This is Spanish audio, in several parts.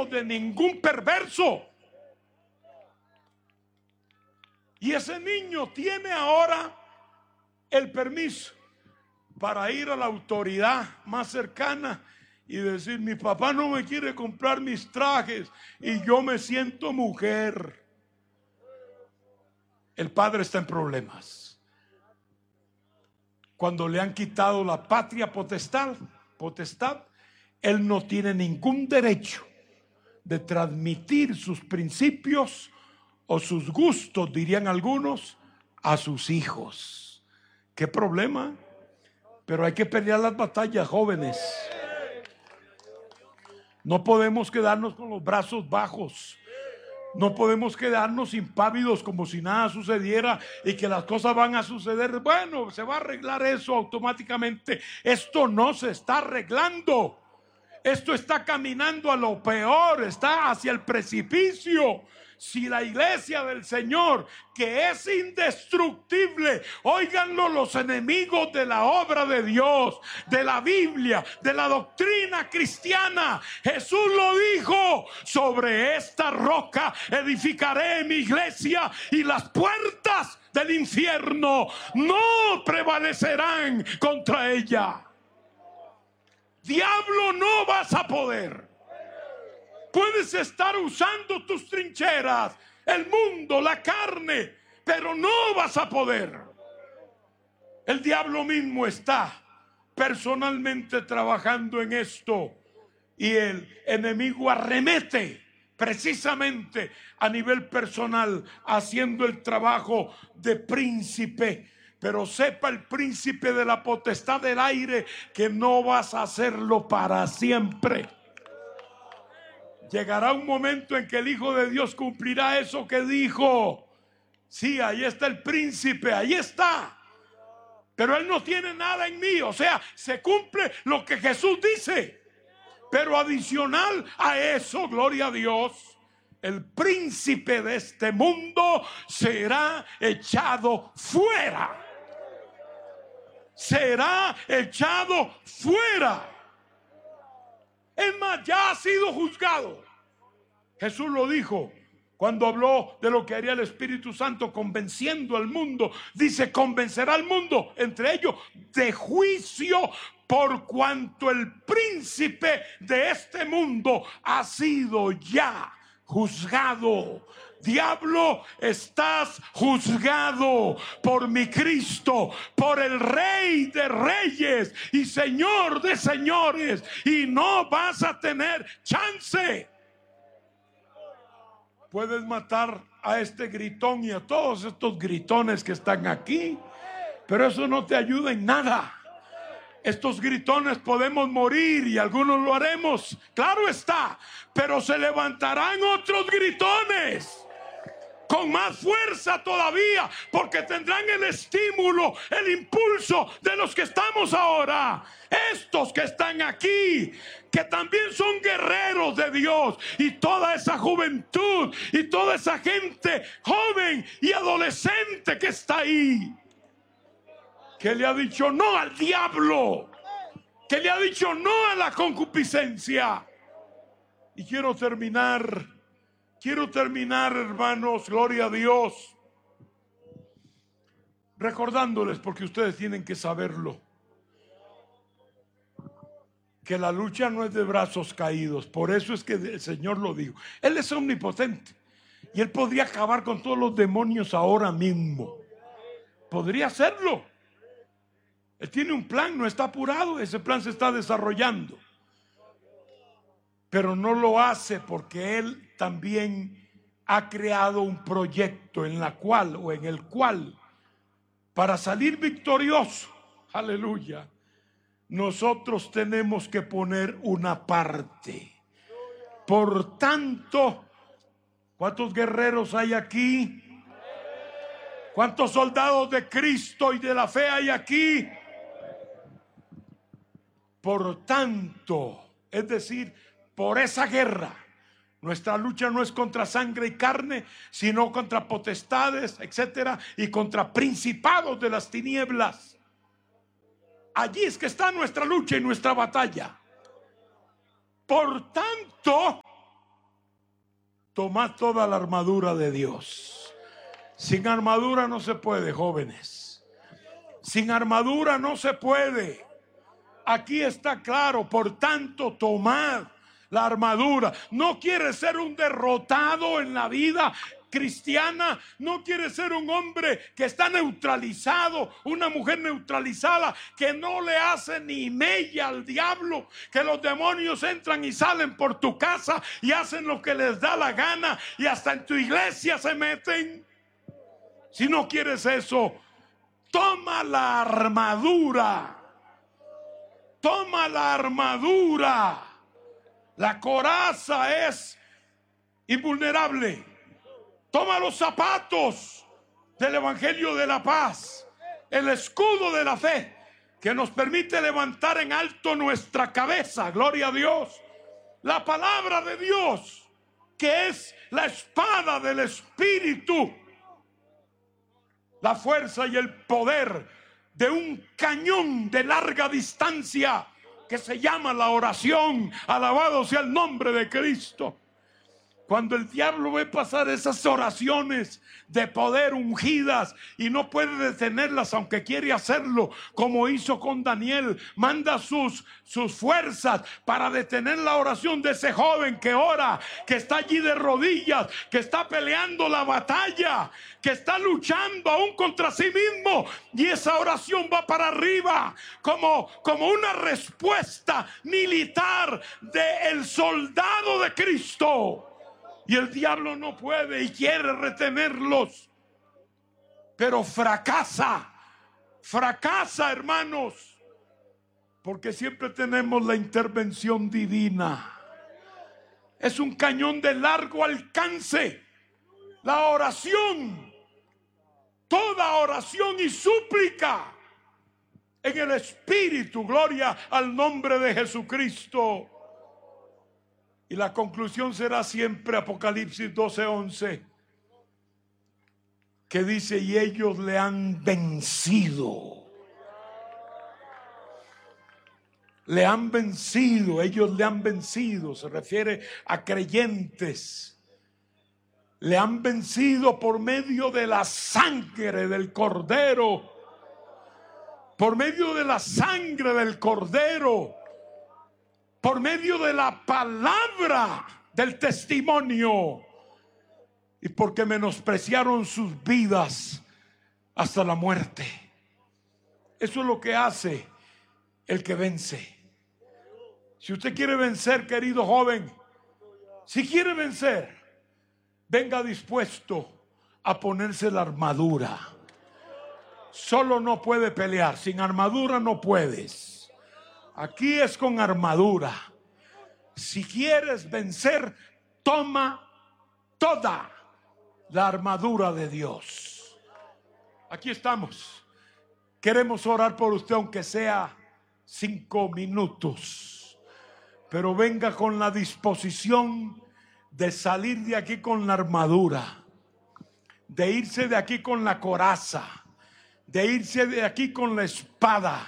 oído de ningún perverso. Y ese niño tiene ahora el permiso para ir a la autoridad más cercana y decir: mi papá no me quiere comprar mis trajes y yo me siento mujer. El padre está en problemas. Cuando le han quitado la patria potestad, él no tiene ningún derecho de transmitir sus principios o sus gustos, dirían algunos, a sus hijos. ¿Qué problema? Pero hay que pelear las batallas, jóvenes. No podemos quedarnos con los brazos bajos. No podemos quedarnos impávidos como si nada sucediera y que las cosas van a suceder. Bueno, se va a arreglar eso automáticamente. Esto no se está arreglando. Esto está caminando a lo peor, está hacia el precipicio. Si la iglesia del Señor, que es indestructible, óiganlo los enemigos de la obra de Dios, de la Biblia, de la doctrina cristiana, Jesús lo dijo: sobre esta roca edificaré mi iglesia y las puertas del infierno no prevalecerán contra ella. Diablo, no vas a poder. Puedes estar usando tus trincheras, el mundo, la carne, pero no vas a poder. El diablo mismo está personalmente trabajando en esto y el enemigo arremete precisamente a nivel personal, haciendo el trabajo de príncipe. Pero sepa el príncipe de la potestad del aire que no vas a hacerlo para siempre. Llegará un momento en que el Hijo de Dios cumplirá eso que dijo. Sí, ahí está el príncipe, ahí está. Pero él no tiene nada en mí. O sea, se cumple lo que Jesús dice. Pero adicional a eso, gloria a Dios, el príncipe de este mundo será echado fuera. Será echado fuera. Es más, ya ha sido juzgado. Jesús lo dijo cuando habló de lo que haría el Espíritu Santo convenciendo al mundo. Dice: convencerá al mundo, entre ellos, de juicio, por cuanto el príncipe de este mundo ha sido ya juzgado. Diablo, estás juzgado por mi Cristo, por el Rey de Reyes y Señor de Señores, y no vas a tener chance. Puedes matar a este gritón y a todos estos gritones que están aquí, pero eso no te ayuda en nada. Estos gritones podemos morir y algunos lo haremos, claro está, pero se levantarán otros gritones con más fuerza todavía, porque tendrán el estímulo, el impulso de los que estamos ahora. Estos que están aquí, que también son guerreros de Dios, y toda esa juventud y toda esa gente joven y adolescente que está ahí, que le ha dicho no al diablo, que le ha dicho no a la concupiscencia. Y quiero terminar, hermanos, gloria a Dios, recordándoles, porque ustedes tienen que saberlo, que la lucha no es de brazos caídos. Por eso es que el Señor lo dijo. Él es omnipotente y Él podría acabar con todos los demonios ahora mismo. Podría hacerlo. Él tiene un plan, no está apurado, ese plan se está desarrollando. Pero no lo hace porque Él también ha creado un proyecto en el cual, para salir victorioso, aleluya, nosotros tenemos que poner una parte. Por tanto, ¿cuántos guerreros hay aquí? ¿Cuántos soldados de Cristo y de la fe hay aquí? Por tanto, es decir, por esa guerra, nuestra lucha no es contra sangre y carne, sino contra potestades, etcétera, y contra principados de las tinieblas. Allí es que está nuestra lucha y nuestra batalla. Por tanto, tomad toda la armadura de Dios. Sin armadura no se puede, jóvenes. Sin armadura no se puede. Aquí está claro, por tanto, tomad la armadura. No quiere ser un derrotado en la vida cristiana, no quiere ser un hombre que está neutralizado, una mujer neutralizada, que no le hace ni mella al diablo, que los demonios entran y salen por tu casa y hacen lo que les da la gana y hasta en tu iglesia se meten. Si no quieres eso, toma la armadura. Toma la armadura. La coraza es invulnerable. Toma los zapatos del Evangelio de la paz, el escudo de la fe que nos permite levantar en alto nuestra cabeza, gloria a Dios. La palabra de Dios, que es la espada del Espíritu, la fuerza y el poder de un cañón de larga distancia que se llama la oración. Alabado sea el nombre de Cristo. Cuando el diablo ve pasar esas oraciones de poder ungidas y no puede detenerlas, aunque quiere hacerlo, como hizo con Daniel, manda sus fuerzas para detener la oración de ese joven que ora, que está allí de rodillas, que está peleando la batalla, que está luchando aún contra sí mismo, y esa oración va para arriba como una respuesta militar del soldado de Cristo. Y el diablo no puede y quiere retenerlos, pero fracasa, hermanos, porque siempre tenemos la intervención divina. Es un cañón de largo alcance. La oración, toda oración y súplica en el Espíritu, gloria al nombre de Jesucristo. Y la conclusión será siempre Apocalipsis 12:11, que dice: y ellos le han vencido. Le han vencido, ellos le han vencido. Se refiere a creyentes. Le han vencido por medio de la sangre del Cordero. Por medio de la sangre del Cordero. Por medio de la palabra del testimonio, y porque menospreciaron sus vidas hasta la muerte. Eso es lo que hace el que vence. Si usted quiere vencer, querido joven, si quiere vencer, venga dispuesto a ponerse la armadura. Solo no puede pelear, sin armadura no puedes. Aquí es con armadura. Si quieres vencer, toma toda la armadura de Dios. Aquí estamos. Queremos orar por usted, aunque sea 5 minutos. Pero venga con la disposición de salir de aquí con la armadura, de irse de aquí con la coraza, de irse de aquí con la espada,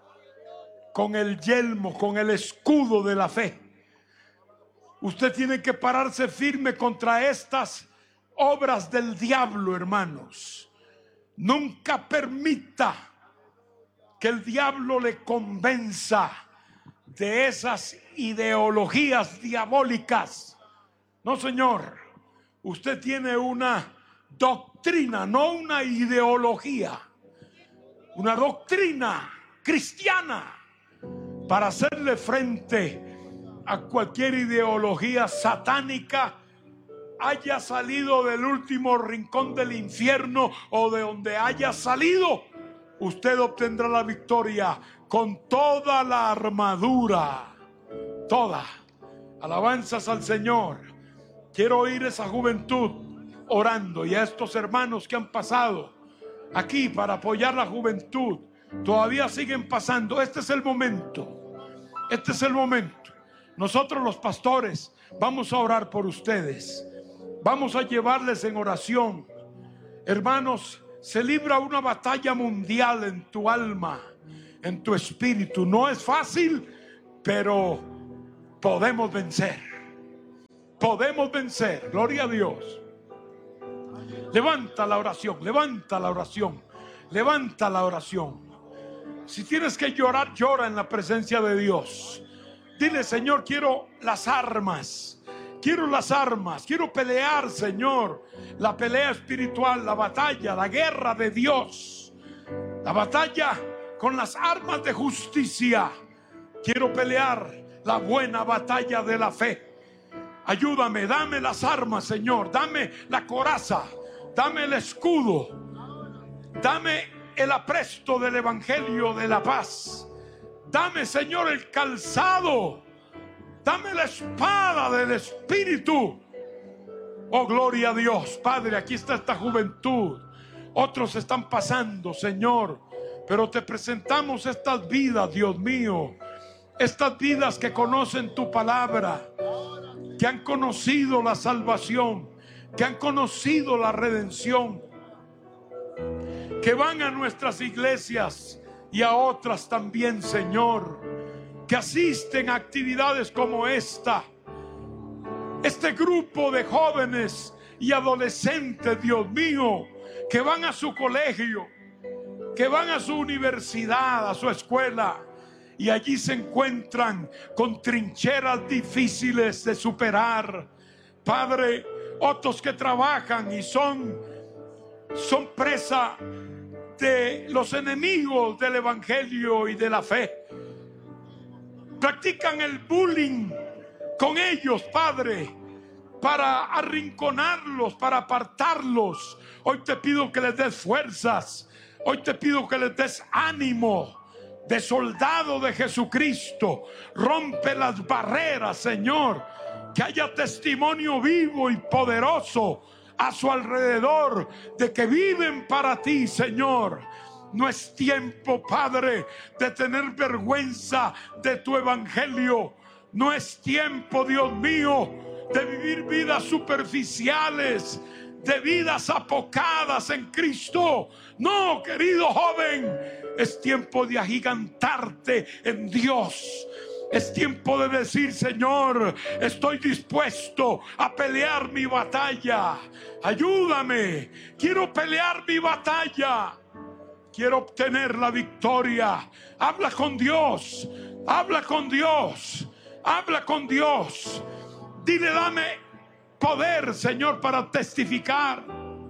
con el yelmo, con el escudo de la fe. Usted tiene que pararse firme contra estas obras del diablo, hermanos. Nunca permita que el diablo le convenza de esas ideologías diabólicas. No, señor. Usted tiene una doctrina, no una ideología. Una doctrina cristiana para hacerle frente a cualquier ideología satánica, haya salido del último rincón del infierno o de donde haya salido. Usted obtendrá la victoria con toda la armadura, toda. Alabanzas al Señor. Quiero oír esa juventud orando, y a estos hermanos que han pasado aquí para apoyar la juventud. Todavía siguen pasando. Este es el momento. Este es el momento. Nosotros los pastores vamos a orar por ustedes. Vamos a llevarles en oración. Hermanos, se libra una batalla mundial en tu alma, en tu espíritu. No es fácil, pero podemos vencer. podemos vencer. Gloria a Dios. Levanta la oración, levanta la oración, levanta la oración. Si tienes que llorar, llora en la presencia de Dios. Dile: Señor, quiero las armas. Quiero las armas, quiero pelear, Señor, la pelea espiritual, la batalla, la guerra de Dios, la batalla con las armas de justicia. Quiero pelear la buena batalla de la fe. Ayúdame, dame las armas, Señor, dame la coraza, dame el escudo, dame el apresto del evangelio de la paz. Dame, Señor, el calzado. Dame la espada del Espíritu. Oh, gloria a Dios. Padre, aquí está esta juventud. Otros están pasando, Señor, pero te presentamos estas vidas, Dios mío. Estas vidas que conocen tu palabra, que han conocido la salvación, que han conocido la redención, que van a nuestras iglesias y a otras también, Señor, que asisten a actividades como esta. Este grupo de jóvenes y adolescentes, Dios mío, que van a su colegio, que van a su universidad, a su escuela, y allí se encuentran con trincheras difíciles de superar. Padre, otros que trabajan y son presa de los enemigos del evangelio y de la fe. Practican el bullying con ellos, Padre, para arrinconarlos, para apartarlos. Hoy te pido que les des fuerzas. Hoy te pido que les des ánimo de soldado de Jesucristo. Rompe las barreras, Señor. Que haya testimonio vivo y poderoso a su alrededor de que viven para ti, Señor. No es tiempo, Padre, de tener vergüenza de tu evangelio. No es tiempo, Dios mío, de vivir vidas superficiales, de vidas apocadas en Cristo. No, querido joven, es tiempo de agigantarte en Dios. Es tiempo de decir: Señor, estoy dispuesto a pelear mi batalla. Ayúdame, quiero pelear mi batalla. Quiero obtener la victoria. Habla con Dios. Habla con Dios. Habla con Dios. Dile: dame poder, Señor, para testificar.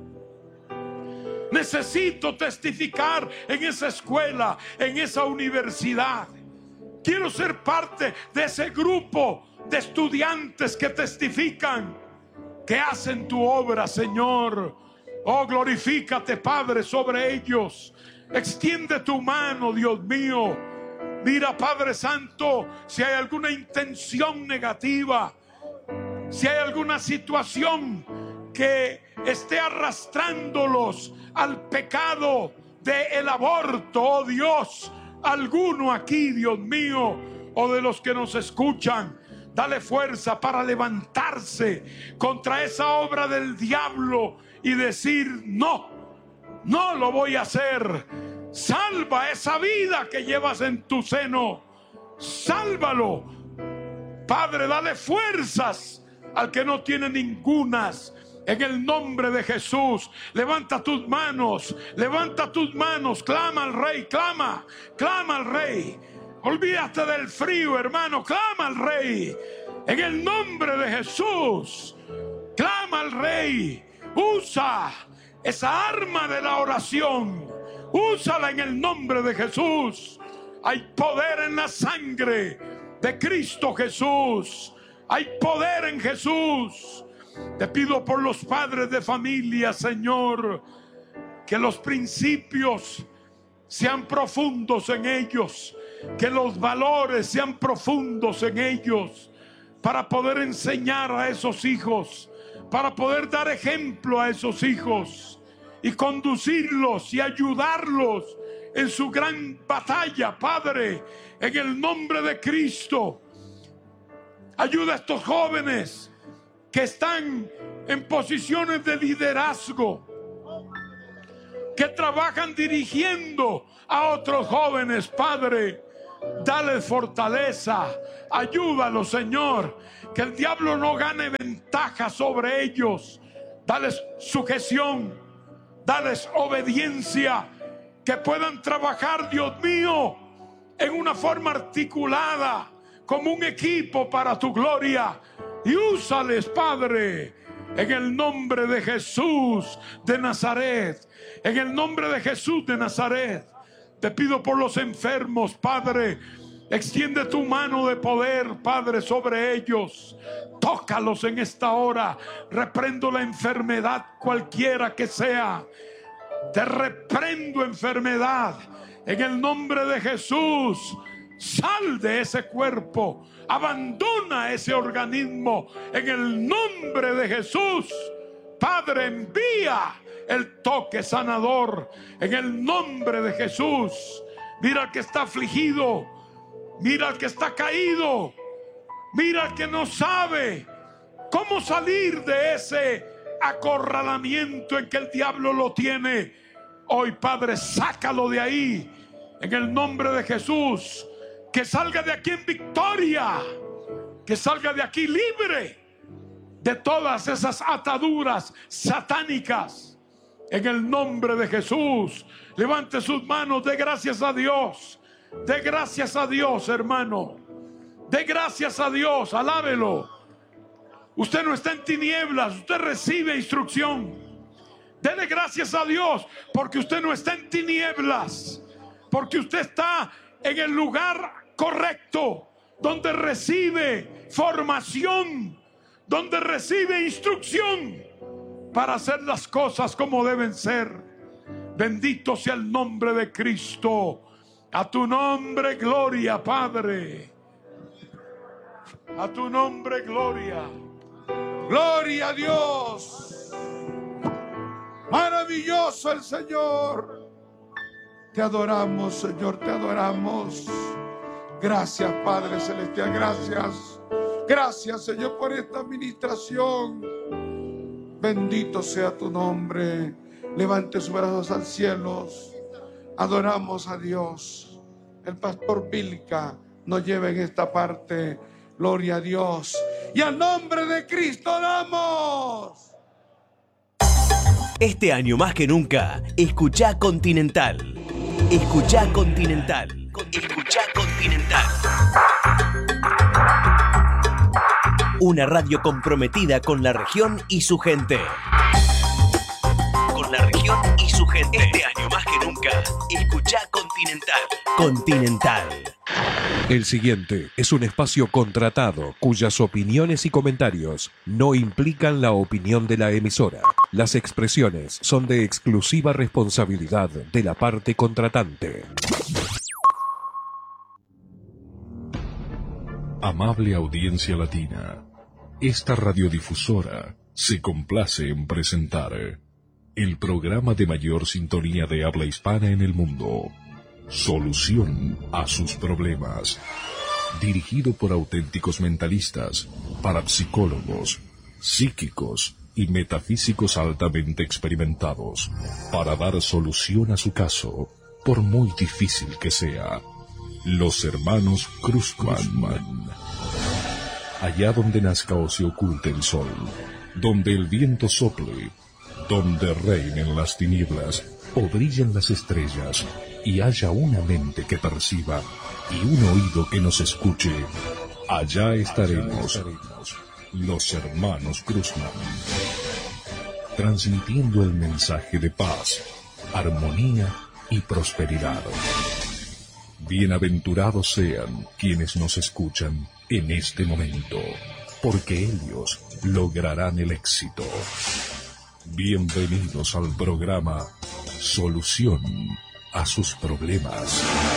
Necesito testificar en esa escuela, en esa universidad. Quiero ser parte de ese grupo de estudiantes que testifican, que hacen tu obra, Señor. Oh, glorifícate, Padre, sobre ellos. Extiende tu mano, Dios mío. Mira, Padre Santo, si hay alguna intención negativa, si hay alguna situación que esté arrastrándolos al pecado del aborto, oh Dios, alguno aquí, Dios mío, o de los que nos escuchan, dale fuerza para levantarse contra esa obra del diablo y decir: no, no lo voy a hacer. Salva esa vida que llevas en tu seno. Sálvalo, Padre. Dale fuerzas al que no tiene ningunas. En el nombre de Jesús, levanta tus manos, clama al Rey, clama al Rey. Olvídate del frío, hermano, clama al Rey. En el nombre de Jesús, clama al Rey. Usa esa arma de la oración, úsala en el nombre de Jesús. Hay poder en la sangre de Cristo Jesús. Hay poder en Jesús. Te pido por los padres de familia, Señor, que los principios sean profundos en ellos, que los valores sean profundos en ellos, para poder enseñar a esos hijos, para poder dar ejemplo a esos hijos y conducirlos y ayudarlos en su gran batalla, Padre, en el nombre de Cristo. Ayuda a estos jóvenes que están en posiciones de liderazgo, que trabajan dirigiendo a otros jóvenes, Padre. Dale fortaleza, ayúdalo, Señor, que el diablo no gane ventaja sobre ellos. Dales sujeción, dales obediencia, que puedan trabajar, Dios mío, en una forma articulada, como un equipo para tu gloria. Y úsales, Padre, en el nombre de Jesús de Nazaret. En el nombre de Jesús de Nazaret. Te pido por los enfermos, Padre. Extiende tu mano de poder, Padre, sobre ellos. Tócalos en esta hora. Reprendo la enfermedad cualquiera que sea. Te reprendo, enfermedad, en el nombre de Jesús. Sal de ese cuerpo. Abandona ese organismo en el nombre de Jesús. Padre, envía el toque sanador en el nombre de Jesús. Mira al que está afligido, mira al que está caído, mira al que no sabe cómo salir de ese acorralamiento en que el diablo lo tiene. Hoy, Padre, sácalo de ahí en el nombre de Jesús. Que salga de aquí en victoria, que salga de aquí libre de todas esas ataduras satánicas. En el nombre de Jesús, levante sus manos, dé gracias a Dios. Dé gracias a Dios, hermano. Dé gracias a Dios, alábelo. Usted no está en tinieblas, usted recibe instrucción. Dele gracias a Dios porque usted no está en tinieblas, porque usted está en el lugar correcto, donde recibe formación, donde recibe instrucción para hacer las cosas como deben ser. Bendito sea el nombre de Cristo. A tu nombre gloria, Padre. A tu nombre gloria. Gloria a Dios. Maravilloso el Señor. Te adoramos, Señor, te adoramos. Gracias, Padre Celestial, gracias. Gracias, Señor, por esta administración. Bendito sea tu nombre. Levante sus brazos al cielo. Adoramos a Dios. El pastor Vilca nos lleva en esta parte. Gloria a Dios. Y al nombre de Cristo damos. Este año más que nunca, escuchá Continental. Escuchá Continental. Escuchá Continental. Una radio comprometida con la región y su gente. Con la región y su gente. Este año más que nunca, escuchá Continental. Continental. El siguiente es un espacio contratado cuyas opiniones y comentarios no implican la opinión de la emisora. Las expresiones son de exclusiva responsabilidad de la parte contratante. Amable audiencia latina, esta radiodifusora se complace en presentar el programa de mayor sintonía de habla hispana en el mundo. Solución a sus problemas. Dirigido por auténticos mentalistas, parapsicólogos, psíquicos y metafísicos altamente experimentados, para dar solución a su caso, por muy difícil que sea. Los hermanos Cruzman. Allá donde nazca o se oculte el sol, donde el viento sople, donde reinen las tinieblas o brillen las estrellas, y haya una mente que perciba y un oído que nos escuche, allá estaremos, los hermanos Cruzman, transmitiendo el mensaje de paz, armonía y prosperidad. Bienaventurados sean quienes nos escuchan en este momento, porque ellos lograrán el éxito. Bienvenidos al programa Solución a sus problemas.